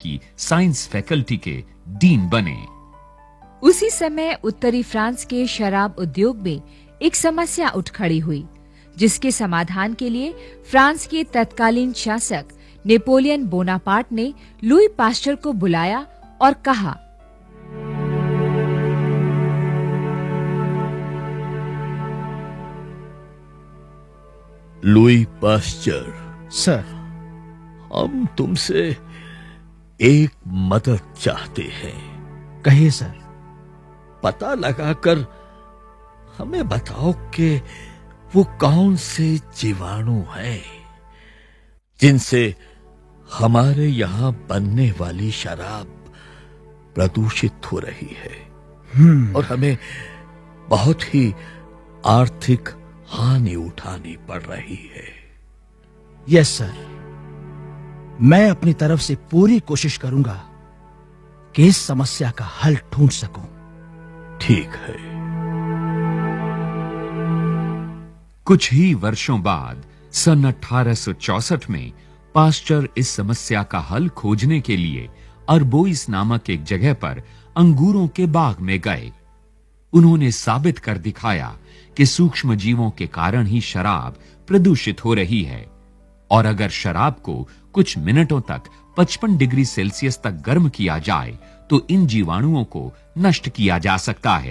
की science faculty के dean बने। उसी समय उत्तरी फ्रांस के शराब उद्योग में एक समस्या उठ खड़ी हुई, जिसके समाधान के लिए फ्रांस के तत्कालीन शासक नेपोलियन बोनापार्ट ने लुई पास्चर को बुलाया और कहा, लुई पास्चर, सर, हम तुमसे एक मदद चाहते हैं। कहिए सर। पता लगाकर हमें बताओ कि वो कौन से जीवाणु हैं जिनसे हमारे यहां बनने वाली शराब प्रदूषित हो रही है और हमें बहुत ही आर्थिक हानि उठानी पड़ रही है। यस सर, मैं अपनी तरफ से पूरी कोशिश करूंगा कि इस समस्या का हल ढूंढ सकूं। ठीक है। कुछ ही वर्षों बाद सन 1864 में पास्चर इस समस्या का हल खोजने के लिए अरबोइस नामक एक जगह पर अंगूरों के बाग में गए। उन्होंने साबित कर दिखाया कि सूक्ष्म जीवों के कारण ही शराब प्रदूषित हो रही है और अगर शराब को कुछ मिनटों तक 55 डिग्री सेल्सियस तक गर्म किया जाए तो इन जीवाणुओं को नष्ट किया जा सकता है।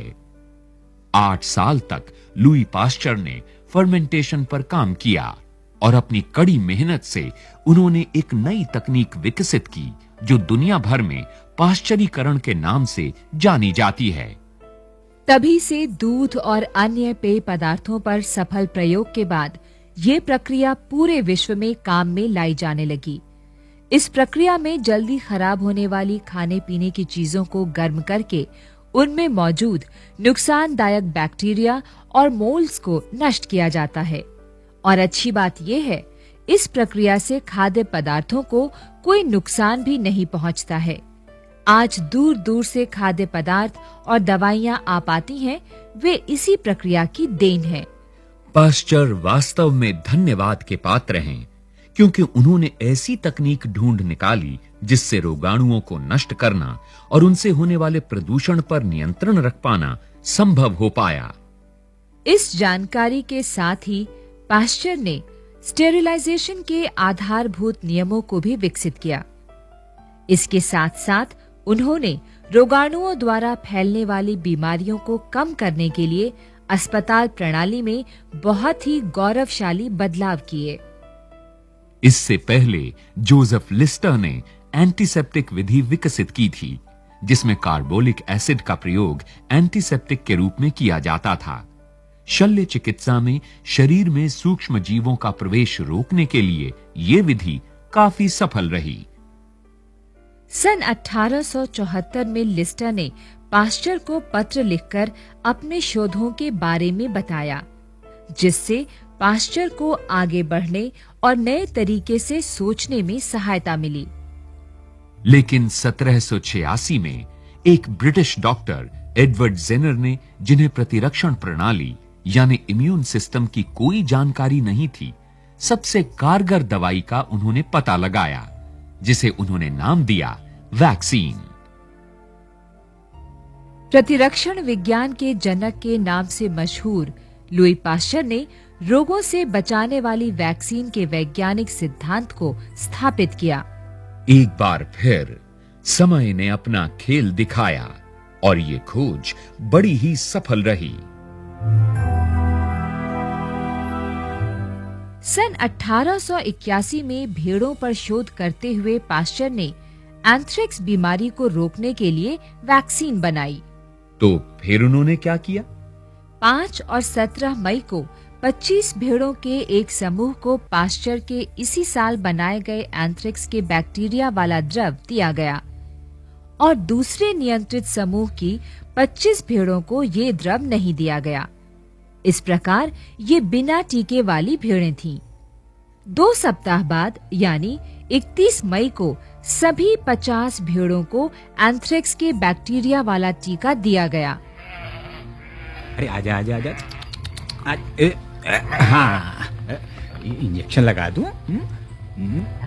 8 साल तक लुई पास्चर ने फर्मेंटेशन पर काम किया और अपनी कड़ी मेहनत से उन्होंने एक नई तकनीक विकसित की जो दुनिया भर में पाश्चरीकरण के नाम से जानी जाती है। तभी से दूध और अन्य पेय पदार्थों पर सफल प्रयोग के बाद ये प्रक्रिया पूरे विश्व में काम में लाई जाने लगी। इस प्रक्रिया में जल्दी खराब होने वाली खाने पीने की चीजों को गर्म करके उनमें मौजूद नुकसानदायक बैक्टीरिया और मोल्ड्स को नष्ट किया जाता है। और अच्छी बात यह है, इस प्रक्रिया से खाद्य पदार्थों को कोई नुकसान भी नहीं पहुंचता है। आज दूर दूर से खाद्य पदार्थ और दवाइयां आ पाती हैं, वे इसी प्रक्रिया की देन है। पास्चर वास्तव में धन्यवाद के पात्र हैं क्योंकि उन्होंने ऐसी तकनीक ढूंढ निकाली जिससे रोगाणुओं को नष्ट करना और उनसे होने वाले प्रदूषण पर नियंत्रण रख पाना संभव हो पाया। इस जानकारी के साथ ही पास्चर ने स्टेरिलाइजेशन के आधारभूत नियमों को भी विकसित किया। इसके साथ साथ उन्होंने रोगाणुओं द्वारा फैलने वाली बीमारियों को कम करने के लिए अस्पताल प्रणाली में बहुत ही गौरवशाली बदलाव किए। इससे पहले जोसेफ लिस्टर ने एंटीसेप्टिक विधि विकसित की थी जिसमें कार्बोलिक एसिड का प्रयोग एंटीसेप्टिक के रूप में किया जाता था। शल्य चिकित्सा में शरीर में सूक्ष्म जीवों का प्रवेश रोकने के लिए यह विधि काफी सफल रही। सन 1874 में लिस्टर ने पास्चर को पत्र लिखकर अपने शोधों के बारे में बताया, जिससे पास्चर को आगे बढ़ने और नए तरीके से सोचने में सहायता मिली। लेकिन 1786 में एक ब्रिटिश डॉक्टर एडवर्ड जेनर ने, जिन्हें प्रतिरक्षण प्रणाली यानी इम्यून सिस्टम की कोई जानकारी नहीं थी, सबसे कारगर दवाई का उन्होंने पता लगाया जिसे उन्होंने नाम दिया वैक्सीन। प्रतिरक्षण विज्ञान के जनक के नाम से मशहूर लुई पास्चर ने रोगों से बचाने वाली वैक्सीन के वैज्ञानिक सिद्धांत को स्थापित किया। एक बार फिर समय ने अपना खेल दिखाया और ये खोज बड़ी ही सफल रही। सन 1881 में भेड़ों पर शोध करते हुए पास्चर ने एंथ्रेक्स बीमारी को रोकने के लिए वैक्सीन बनाई। तो फिर उन्होंने क्या किया? 5 और 17 मई को 25 भेड़ों के एक समूह को पास्चर के इसी साल बनाए गए एंथ्रेक्स के बैक्टीरिया वाला द्रव दिया गया और दूसरे नियंत्रित समूह की 25 भेड़ों को ये द्रव नहीं दिया गया। इस प्रकार ये बिना टीके वाली भेड़ें थीं। 2 सप्ताह बाद यानी 31 मई को सभी 50 भेड़ों को एंथ्रेक्स के बैक्टीरिया वाला टीका दिया गया। अरे आजा आजा आजा। हाँ, इंजेक्शन लगा दूं?